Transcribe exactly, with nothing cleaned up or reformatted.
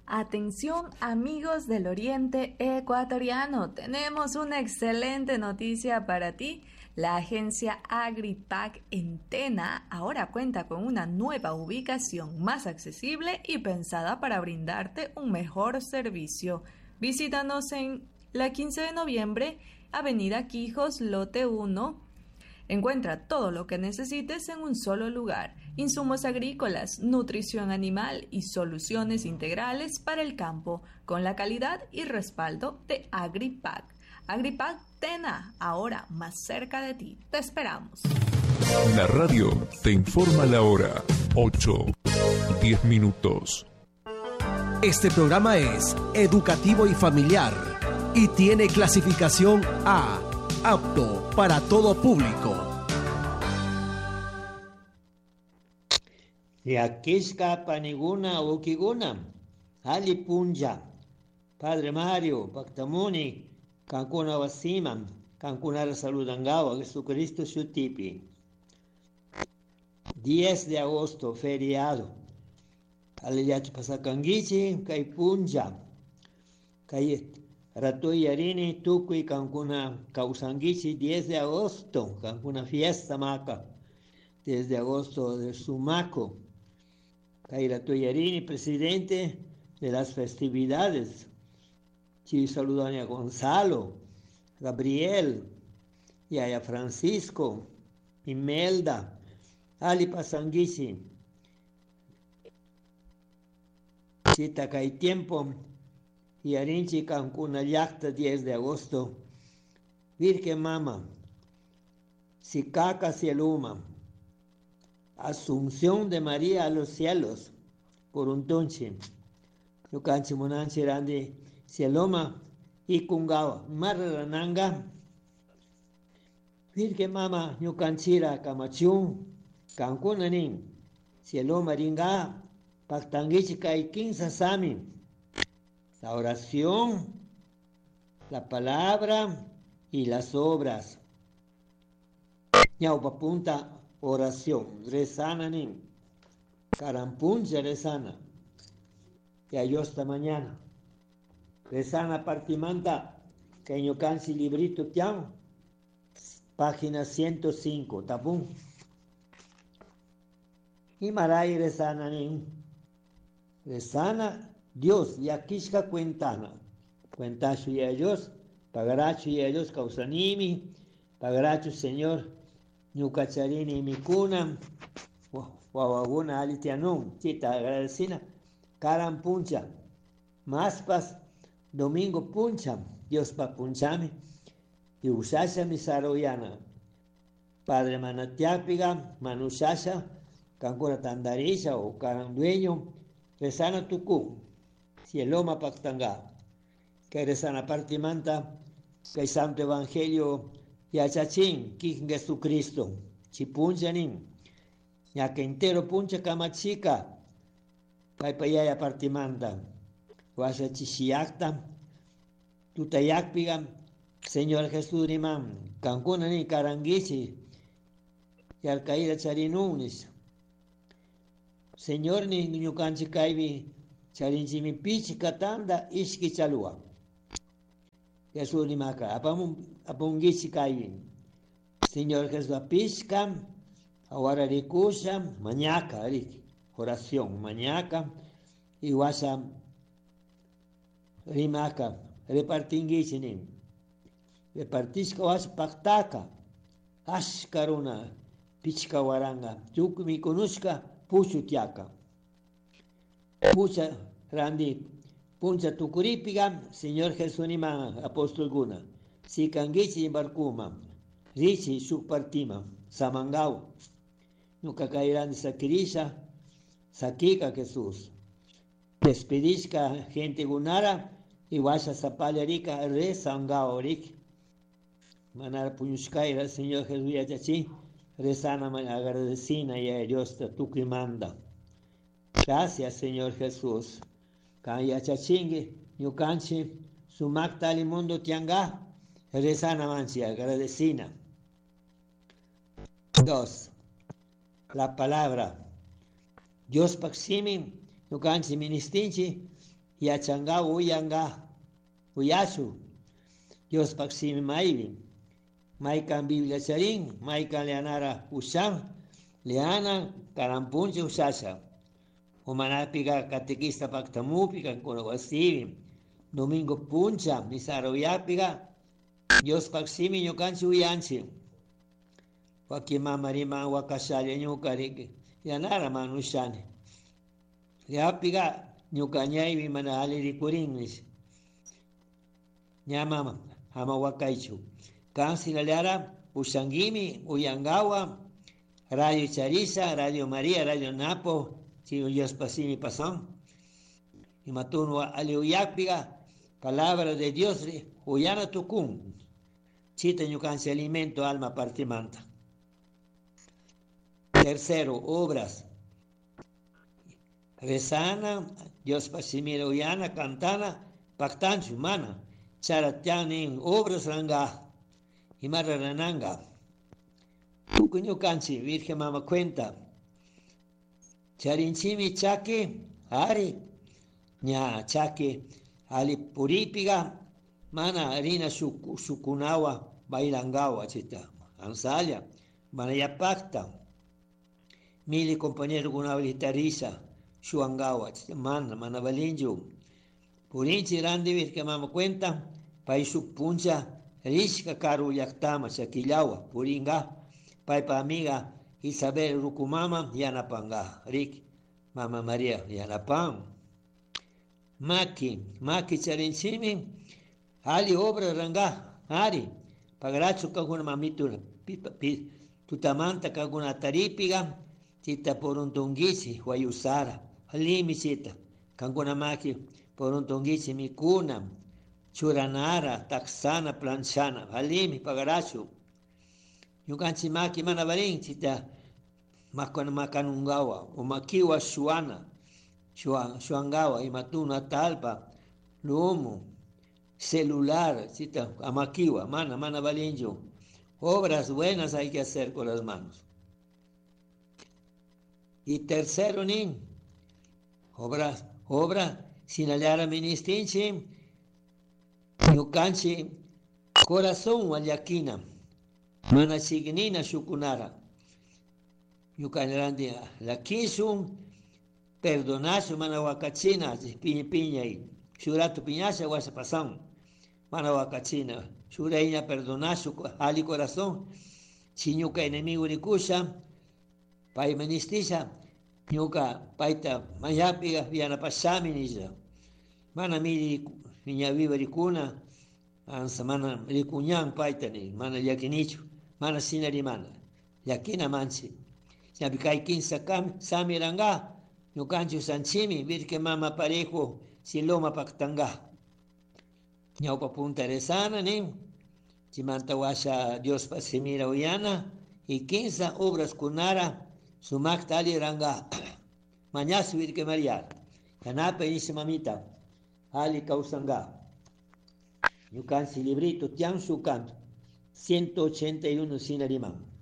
Atención amigos del Oriente Ecuatoriano, tenemos una excelente noticia para ti. La agencia Agripac en Tena ahora cuenta con una nueva ubicación más accesible y pensada para brindarte un mejor servicio. Visítanos en la quince de noviembre, Avenida Quijos, lote uno. Encuentra todo lo que necesites en un solo lugar: insumos agrícolas, nutrición animal y soluciones integrales para el campo, con la calidad y respaldo de Agripac. Agripac Tena, ahora más cerca de ti. Te esperamos. La radio te informa la hora. ocho, diez minutos. Este programa es educativo y familiar y tiene clasificación A, apto para todo público. Yakishka paniguna ukiguna, Ali Punja, Padre Mario, Pactamuni, Cancuna Wasiman, Cancuna Saludangawa, Jesucristo Shutipi. diez de agosto, feriado. Aliyach Pasakangichi, Kai Punja, Kai Ratoy Yarini, Tukui, Cancuna Causangichi, diez de agosto, Cancuna fiesta maca, diez de agosto de Sumaco. Kaira Toyarini, presidente de las festividades. Sí, saludan a Gonzalo, Gabriel, y a Francisco, Imelda, Ali Pasanguisi. Chita Kai tiempo, y Arinchi Cancuna Yacta, diez de agosto. Virgen Mama, Sicaca Cieluma. Asunción de María a los cielos, por un tonche. Yo canchi monanchi randi cieloma y kungawa. Marrananga. Virgen mama, yo canchira camachun, cancunanin. Cieloma ringa, pactangichica y quinza sami. La oración, la palabra y las obras. Ñaupa punta. Oración, rezana nin, carampuncha rezana, y yo esta mañana, rezana partimanta, que yo cansi librito tiam, página ciento cinco, tapún, y maray rezana nin, rezana Dios, y aquishka cuentana, cuentacho y ellos, pagaracho y ellos causanimi, pagaracho Señor, Ñucacharini Mikuna, Wawaguna Alitianum, Chita agradecina, Karan Puncha, Maspas, Domingo Puncha, Dios pa Punchami, y Usasha Misaroyana, Padre Manatiapiga, Manusasha, Cancura Tandarisha o Carandueño, Resana Tucú, Cieloma Pactanga, que Resana Partimanta, que Santo Evangelio, Yachachín, King Jesucristo, Chipunchanin, ya que entero puncha camachica, Paipayaya partimanta, Guasa Chichiacta, Tutayacpiga, Señor Jesús Rimán, Cancuna ni Caranguichi, y Alcaída Charinunis, Señor ni Ñucanchi Caibi, Charinchimi Pichi Catanda, Ishki Chalua. Jesús ni maca, apungichi caín. Señor Jesús apisca, ahora ricusa, mañaca, oración, mañaca, y guasa rimaca, repartingichi, repartisca was pactaca, ashkaruna, pichka waranga, chuk mi conosca, puchutiaca, pucha randi. Puncha tucuripiga, Señor Jesús Nima, apóstol Guna, si canguichi barcuma, richi subpartima, samangao, nunca caerán de saquirisha, saquica Jesús. Despedisca gente gunara, y vaya zapalerica, re sangao rik. Manar puñuscaira, Señor Jesús yachachi, rezana agradecina y a Dios te tuquimanda. Gracias, Señor Jesús. Kaya chachingue, yucanchi, sumak tali mundo tianga, rezana manchi, agradecina. Dos, la palabra. Dios paximi, yucanchi ministinchi, yachanga uyanga uyasu Dios paksimi maivi maikan Biblia charin maikan leanara ushan leana karampunche usasha humanapiga catequista paktamupiga konowasivi domingo puncha misaroyapiga Dios paksimi ñukanchi uyanchi waki mama rima wakashali ñukari yanara manushani yapiga ñukañayvi mana alirikurinnish ñamama ama wakaichu kansi laleara ushangimi uyangawa Radio Charisa, Radio María, Radio Napo, Chino Dios Pasimi Pasón, y Matuno Aliuyapiga, palabra de Dios, Uyana Tucum, Chita Ñucanse alimento, alma partimanta. Tercero, obras. Resana, Dios Pasimi Uyana, Cantana, Pactanchu, Mana, Charatianin, obras ranga, y Mararananga. Tukuño canchi, Virgen Mama cuenta. Charinchimi chaque, ari, ña chaque, ali puripiga, mana harina sukunawa, bailangawa, chita, ansalia, manaya pacta. Mili compañero con una guitarrisa, shuangawa, chita, mana, mana balinju. Purinchi randi, Virgen Mama cuenta, paisuk puncha, rishka karu yaktama, chaquillawa, puringa. Paipa amiga Isabel Rukumama Yanapanga Rick Mama María Yanapang Maki Maki Charinchimi Ali obra ranga Ari Pagaracho kaguna mamitu tutamanta kaguna taripiga Chita por un tongichi Huayusara Halimi chita Kaguna maki por un tongichi Mikuna Churanara Taxana Planchana Halimi Pagaracho Yukanchi maki mana baring chita makana makanungawa o makiwa shuana shuangawa y matuna talpa lumo celular chita amakiwa mana mana balinjo obras buenas hay que hacer con las manos. Y tercero ni obras obra sinalara ministinchi yukanchi corazón waliakina mana signina shukunara yukanarandi la kisum perdonasu mana wakachina piña piña y shurato piñasa wasa pasan mana wakachina shuraiña perdonasu ali corazón si ñuka enemigo rikusha pai ministisha ñuka paita mayapiga viana pasami nisha mana miri niña viva rikuna ansa mana rikuñan paita ni mana yakinichu mana sinari mana yakina manchi yabikai kinsa kam samiranga ñukanchu sanchimi virgen mama parejo siloma paktanga ñaupa punta resana ni chimanta washa Dios pasimira uyana y kinsa obras kunara sumakta ali ranga mañas virgen María kanape ni mamita ali kausanga ñukansi librito tian sukan ciento ochenta y uno Sinarimán.